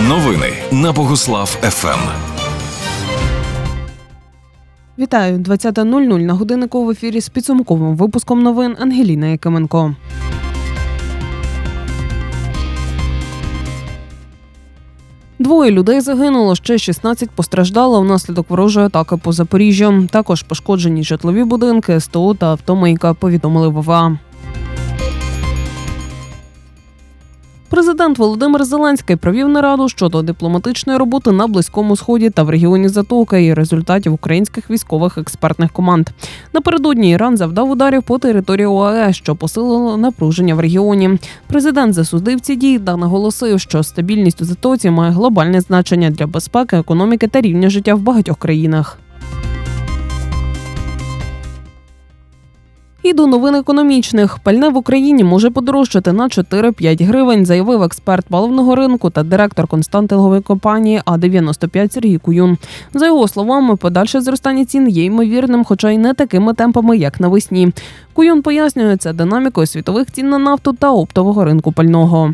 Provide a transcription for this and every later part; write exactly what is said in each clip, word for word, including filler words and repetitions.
Новини на Богуслав-ФМ. Вітаю! двадцята нуль нуль на годиннику в ефірі з підсумковим випуском новин Ангеліна Якименко. Двоє людей загинуло, ще шістнадцять постраждало внаслідок ворожої атаки по Запоріжжю. Також пошкоджені житлові будинки, СТО та автомийка, повідомили в ОВА. Президент Володимир Зеленський провів нараду щодо дипломатичної роботи на Близькому Сході та в регіоні Затоки і результатів українських військових експертних команд. Напередодні Іран завдав ударів по території ОАЕ, що посилило напруження в регіоні. Президент засудив ці дії та наголосив, що стабільність у Затоці має глобальне значення для безпеки, економіки та рівня життя в багатьох країнах. І до новин економічних. Пальне в Україні може подорожчати на чотири-п'ять гривень, заявив експерт паливного ринку та директор консалтингової компанії А дев'яносто п'ять Сергій Куюн. За його словами, подальше зростання цін є ймовірним, хоча й не такими темпами, як навесні. Куюн пояснює це динамікою світових цін на нафту та оптового ринку пального.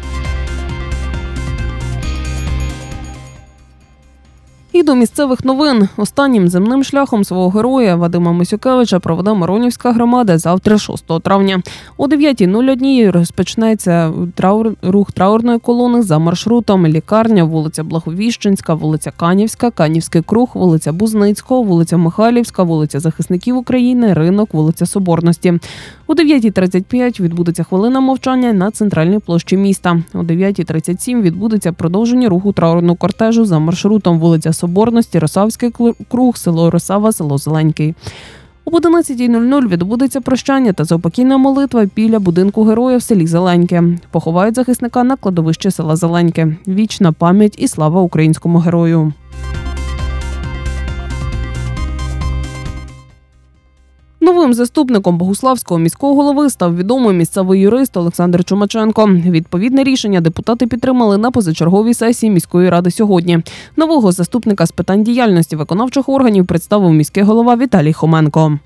І до місцевих новин. Останнім земним шляхом свого героя Вадима Мисюкевича проведе Миронівська громада завтра, шостого травня. О дев'ятій нуль один розпочнеться траур, рух траурної колони за маршрутом лікарня, вулиця Благовіщенська, вулиця Канівська, Канівський круг, вулиця Бузницького, вулиця Михайлівська, вулиця Захисників України, ринок, вулиця Соборності. О дев'ятій тридцять п'ять відбудеться хвилина мовчання на центральній площі міста. О дев'ятій тридцять сім відбудеться продовження руху траурного кортежу за маршрутом вулиця Соборності, Росавський круг, село Росава, село Зеленький. Об одинадцятій нуль нуль відбудеться прощання та заупокійна молитва біля будинку героя в селі Зеленьке. Поховають захисника на кладовищі села Зеленьке. Вічна пам'ять і слава українському герою. Новим заступником Богуславського міського голови став відомий місцевий юрист Олександр Чумаченко. Відповідне рішення депутати підтримали на позачерговій сесії міської ради сьогодні. Нового заступника з питань діяльності виконавчих органів представив міський голова Віталій Хоменко.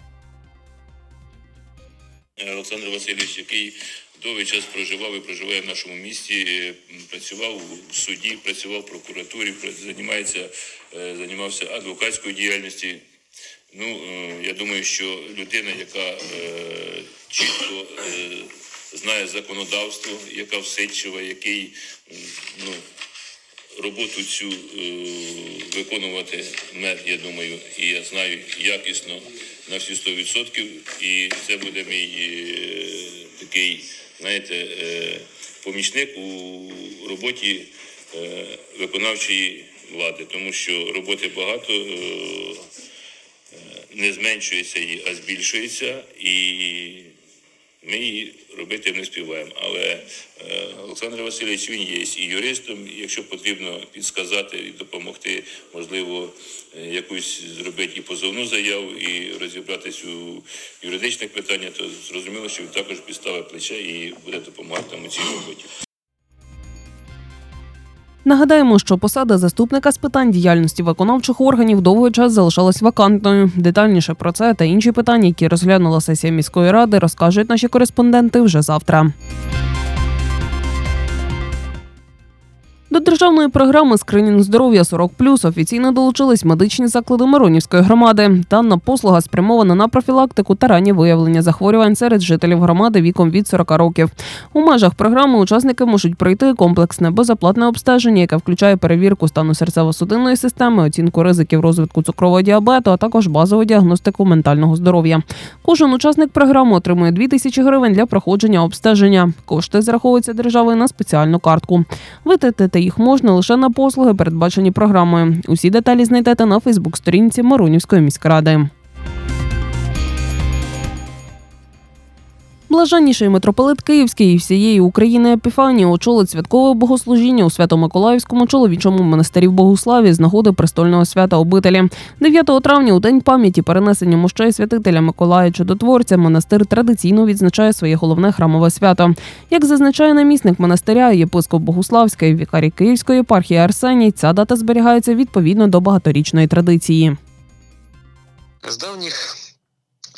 Олександр Васильович, який довгий час проживав і проживає в нашому місті, працював у суді, працював в прокуратурі, займається, займався адвокатською діяльністю. Ну, я думаю, що людина, яка е, чітко е, знає законодавство, яка всидчива, який ну, роботу цю е, виконувати мер, я думаю, і я знаю якісно на всі сто відсотків. І це буде мій е, такий, знаєте, е, помічник у роботі е, виконавчої влади, тому що роботи багато, е, не зменшується її, а збільшується, і ми її робити не співаємо. Але Олександр Васильович, він є і юристом, якщо потрібно підсказати і допомогти, можливо, якусь зробити і позовну заяву, і розібратись у юридичних питаннях, то зрозуміло, що він також підставить плече і буде допомагати нам у цій роботі. Нагадаємо, що посада заступника з питань діяльності виконавчих органів довгий час залишалась вакантною. Детальніше про це та інші питання, які розглянула сесія міської ради, розкажуть наші кореспонденти вже завтра. До державної програми «Скринінг здоров'я сорок плюс» офіційно долучились медичні заклади Миронівської громади. Дана послуга спрямована на профілактику та раннє виявлення захворювань серед жителів громади віком від сорока років. У межах програми учасники можуть пройти комплексне безоплатне обстеження, яке включає перевірку стану серцево-судинної системи, оцінку ризиків розвитку цукрового діабету, а також базову діагностику ментального здоров'я. Кожен учасник програми отримує дві тисячі гривень для проходження обстеження. Кошти зараховуються державою на спеціальну картку. Витратити їх можна лише на послуги, передбачені програмою. Усі деталі знайдете на фейсбук-сторінці Миронівської міськради. Блаженніший митрополит Київський і всієї України Епіфаній очолить святкове богослужіння у Свято-Миколаївському чоловічому монастирі в Богуславі з нагоди престольного свята обителі. дев'ятого травня, у день пам'яті перенесення мощей святителя Миколая Чудотворця, монастир традиційно відзначає своє головне храмове свято. Як зазначає намісник монастиря, єпископ Богуславський, вікарій Київської єпархії Арсеній, ця дата зберігається відповідно до багаторічної традиції. З давніх